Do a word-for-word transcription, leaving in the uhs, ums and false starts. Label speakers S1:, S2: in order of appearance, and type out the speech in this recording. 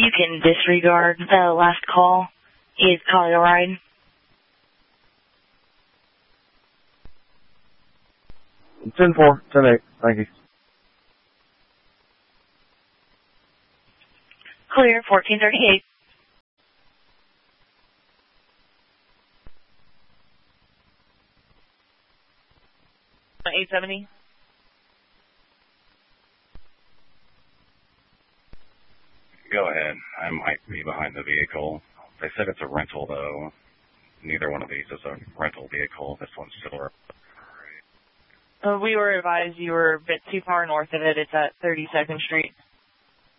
S1: You can disregard the last call. He's calling a ride.
S2: ten four, ten eight. Thank you.
S1: Clear, fourteen thirty-eight.
S3: eight seventy.
S4: Go ahead. I might be behind the vehicle. They said it's a rental, though. Neither one of these is a rental vehicle. This one's still a...
S3: Uh, we were advised you were a bit too far north of it. It's at thirty-second Street.